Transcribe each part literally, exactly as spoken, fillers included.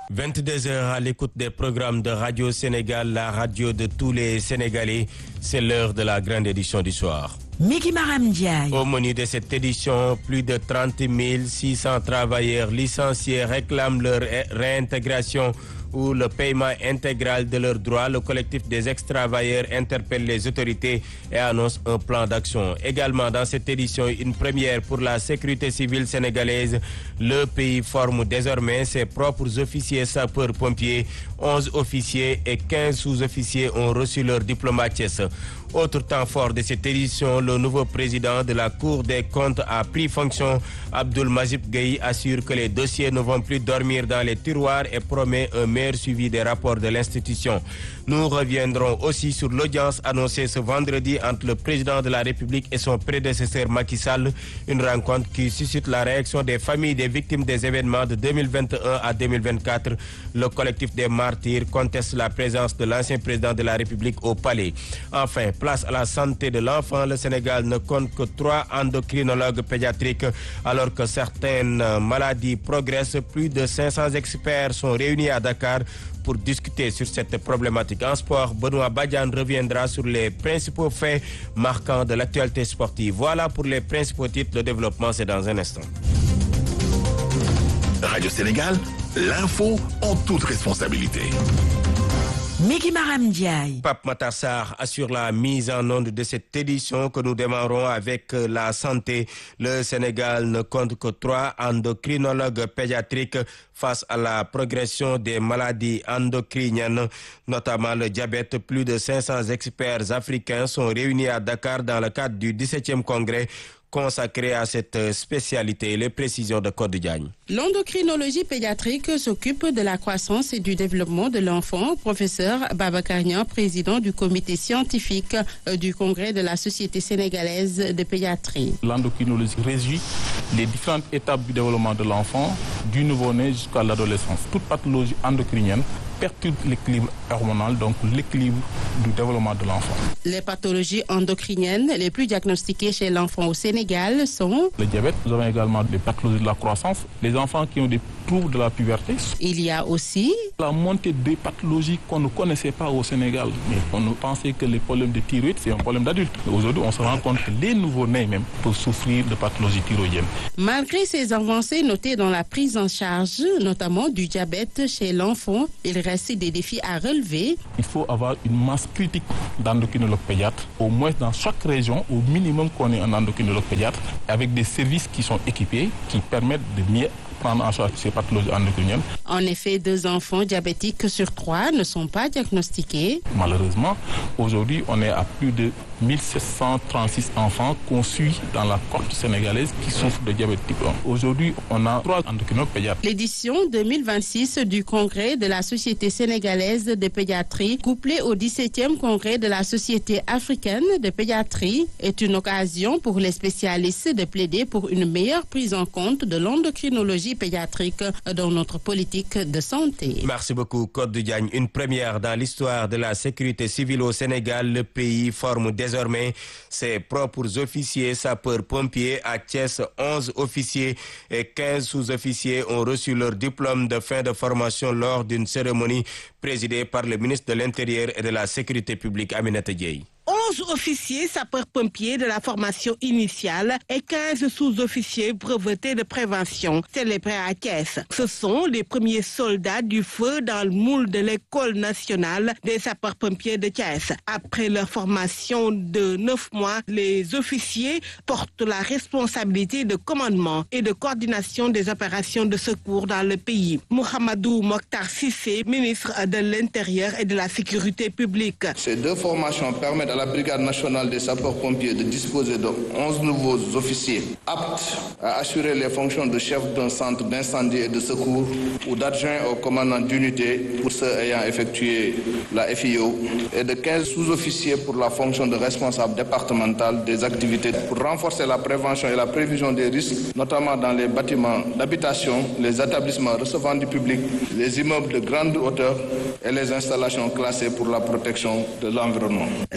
vingt-deux heures à l'écoute des programmes de Radio Sénégal, la radio de tous les Sénégalais. C'est l'heure de la grande édition du soir. Miki Maram Ndiaye. Au menu de cette édition, plus de trente mille six cents travailleurs licenciés réclament leur réintégration ou le paiement intégral de leurs droits. Le collectif des ex-travailleurs interpelle les autorités et annonce un plan d'action. Également dans cette édition, une première pour la sécurité civile sénégalaise. Le pays forme désormais ses propres officiers sapeurs-pompiers. onze officiers et quinze sous-officiers ont reçu leur diplôme A T I E S. Autre temps fort de cette édition, le nouveau président de la Cour des comptes a pris fonction. Abdoul Majib Gueye assure que les dossiers ne vont plus dormir dans les tiroirs et promet un meilleur suivi des rapports de l'institution. Nous reviendrons aussi sur l'audience annoncée ce vendredi entre le président de la République et son prédécesseur Macky Sall. Une rencontre qui suscite la réaction des familles des victimes des événements de deux mille vingt et un à deux mille vingt-quatre. Le collectif des martyrs conteste la présence de l'ancien président de la République au palais. Enfin, place à la santé de l'enfant. Le Sénégal ne compte que trois endocrinologues pédiatriques alors que certaines maladies progressent. Plus de cinq cents experts sont réunis à Dakar pour discuter sur cette problématique. En sport, Benoît Badiane reviendra sur les principaux faits marquants de l'actualité sportive. Voilà pour les principaux titres. Le développement, c'est dans un instant. Radio Sénégal, l'info en toute responsabilité. Miki Maram Ndiaye. Pape Matar Sarr assure la mise en onde de cette édition que nous démarrons avec la santé. Le Sénégal ne compte que trois endocrinologues pédiatriques face à la progression des maladies endocriniennes, notamment le diabète. Plus de cinq cents experts africains sont réunis à Dakar dans le cadre du dix-septième congrès consacré à cette spécialité. Les précisions de Code Diagne. L'endocrinologie pédiatrique s'occupe de la croissance et du développement de l'enfant. Professeur Babacar Niang, président du comité scientifique du congrès de la Société sénégalaise de pédiatrie. L'endocrinologie résume les différentes étapes du développement de l'enfant, du nouveau-né jusqu'à l'adolescence. Toute pathologie endocrinienne perturbe l'équilibre hormonal, donc l'équilibre du développement de l'enfant. Les pathologies endocriniennes les plus diagnostiquées chez l'enfant au Sénégal sont le diabète. Nous avons également des pathologies de la croissance, les enfants qui ont des troubles de la puberté. Il y a aussi la montée des pathologies qu'on ne connaissait pas au Sénégal. Mais on pensait que les problèmes de thyroïde, c'est un problème d'adulte. Aujourd'hui, on se rend compte que les nouveaux-nés même peuvent souffrir de pathologies thyroïdiennes. Malgré ces avancées notées dans la prise en charge, notamment du diabète chez l'enfant, il reste des défis à relever. Il faut avoir une masse critique d'endocrinologues pédiatres, au moins dans chaque région, au minimum qu'on ait un endocrinologue pédiatre, avec des services qui sont équipés, qui permettent de mieux prendre en charge ces pathologies endocriniennes. En effet, deux enfants diabétiques sur trois ne sont pas diagnostiqués. Malheureusement, aujourd'hui, on est à plus de mille sept cent trente-six enfants conçus dans la cohorte sénégalaise qui souffrent de diabète type un. Aujourd'hui, on a trois endocrinologues pédiatres. L'édition deux mille vingt-six du congrès de la Société sénégalaise de pédiatrie, couplée au dix-septième congrès de la Société africaine de pédiatrie, est une occasion pour les spécialistes de plaider pour une meilleure prise en compte de l'endocrinologie pédiatrique dans notre politique de santé. Merci beaucoup, Code Diagne. Une première dans l'histoire de la sécurité civile au Sénégal. Le pays forme désormais ses propres officiers sapeurs-pompiers. À Thiès, onze officiers et quinze sous-officiers ont reçu leur diplôme de fin de formation lors d'une cérémonie présidée par le ministre de l'Intérieur et de la Sécurité publique, Aminata Dieye. onze officiers sapeurs-pompiers de la formation initiale et quinze sous-officiers brevetés de prévention célébrés à Thiès. Ce sont les premiers soldats du feu dans le moule de l'école nationale des sapeurs-pompiers de Thiès. Après leur formation de neuf mois, les officiers portent la responsabilité de commandement et de coordination des opérations de secours dans le pays. Mohamedou Mokhtar Cissé, ministre de l'Intérieur et de la Sécurité publique. Ces deux formations permettent à la Brigade nationale des sapeurs-pompiers de disposer de onze nouveaux officiers aptes à assurer les fonctions de chef d'un centre d'incendie et de secours ou d'adjoint au commandant d'unité pour ceux ayant effectué la F I O et de quinze sous-officiers pour la fonction de responsable départemental des activités pour renforcer la prévention et la prévision des risques, notamment dans les bâtiments d'habitation, les établissements recevant du public, les immeubles de grande hauteur et les installations classées pour la protection de l'environnement. C'est grâce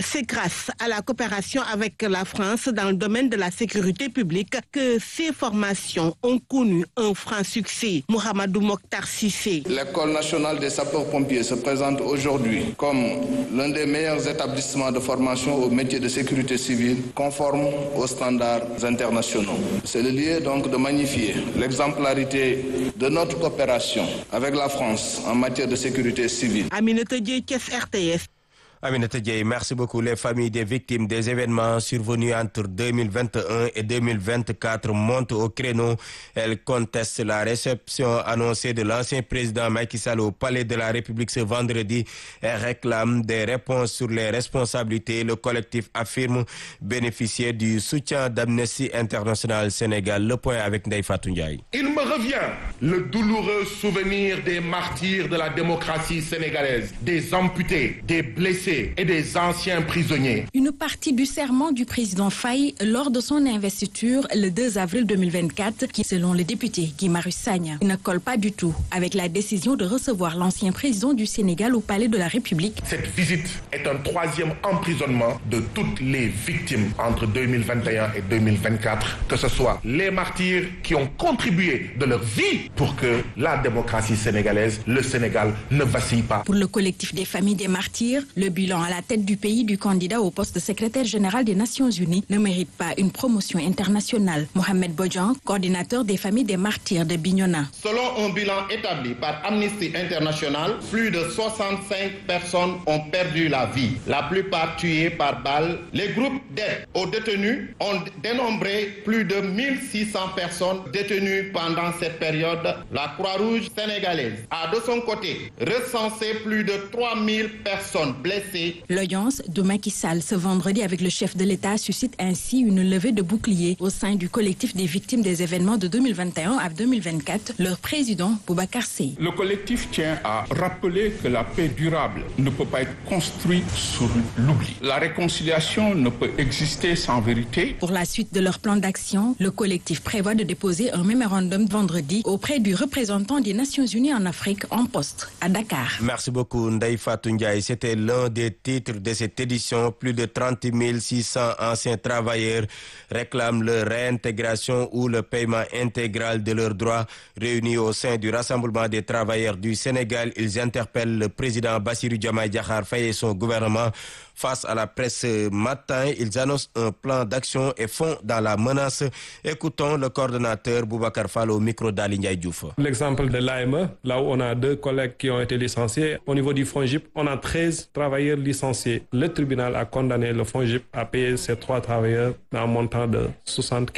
grâce à la coopération avec la France dans le domaine de la sécurité publique que ces formations ont connu un franc succès. Mohamedou Mokhtar Cissé. L'École nationale des sapeurs-pompiers se présente aujourd'hui comme l'un des meilleurs établissements de formation au métier de sécurité civile conforme aux standards internationaux. C'est le lieu donc de magnifier l'exemplarité de notre coopération avec la France en matière de sécurité civile. Aminata Dieye, Thiès, R T S. Aminata Dieye, merci beaucoup. Les familles des victimes des événements survenus entre deux mille vingt et un et deux mille vingt-quatre montent au créneau. Elles contestent la réception annoncée de l'ancien président Macky Sall au Palais de la République ce vendredi et réclament des réponses sur les responsabilités. Le collectif affirme bénéficier du soutien d'Amnesty International Sénégal. Le point avec Ndeye Fatou Ndiaye. Il me revient le douloureux souvenir des martyrs de la démocratie sénégalaise, des amputés, des blessés et des anciens prisonniers. Une partie du serment du président Faye lors de son investiture le deux avril deux mille vingt-quatre qui, selon le député Guy Marius Sagna, ne colle pas du tout avec la décision de recevoir l'ancien président du Sénégal au Palais de la République. Cette visite est un troisième emprisonnement de toutes les victimes entre deux mille vingt et un et deux mille vingt-quatre, que ce soit les martyrs qui ont contribué de leur vie pour que la démocratie sénégalaise, le Sénégal, ne vacille pas. Pour le collectif des familles des martyrs, le bilan à la tête du pays du candidat au poste de secrétaire général des Nations Unies ne mérite pas une promotion internationale. Mohamed Bodjan, coordinateur des familles des martyrs de Bignona. Selon un bilan établi par Amnesty International, plus de soixante-cinq personnes ont perdu la vie, la plupart tuées par balle. Les groupes d'aide aux détenus ont dénombré plus de mille six cents personnes détenues pendant cette période. La Croix-Rouge sénégalaise a de son côté recensé plus de trois mille personnes blessées. L'audience de Macky Sall ce vendredi avec le chef de l'État suscite ainsi une levée de boucliers au sein du collectif des victimes des événements de deux mille vingt et un à deux mille vingt-quatre, leur président Boubacar Seye. Le collectif tient à rappeler que la paix durable ne peut pas être construite sur l'oubli. La réconciliation ne peut exister sans vérité. Pour la suite de leur plan d'action, le collectif prévoit de déposer un mémorandum vendredi auprès du représentant des Nations Unies en Afrique en poste à Dakar. Merci beaucoup Ndeye Fatou Ndiaye. C'était l'un des titres de cette édition. Plus de trente mille six cents anciens travailleurs réclament leur réintégration ou le paiement intégral de leurs droits. Réunis au sein du Rassemblement des travailleurs du Sénégal, ils interpellent le président Bassirou Diomaye Diakhar Faye et son gouvernement. Face à la presse ce matin, ils annoncent un plan d'action et font dans la menace. Écoutons le coordonnateur Boubacar Fall au micro d'Ali Ndiaye Diouf. L'exemple de l'A M E, là où on a deux collègues qui ont été licenciés. Au niveau du FONGIP, on a treize travailleurs licenciés. Le tribunal a condamné le FONGIP à payer ces trois travailleurs d'un montant de soixante